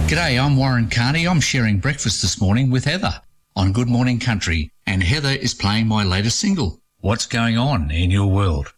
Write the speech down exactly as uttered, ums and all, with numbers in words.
G'day, I'm Warren Carney. I'm sharing breakfast this morning with Heather on Good Morning Country, and Heather is playing my latest single. What's going on in your world?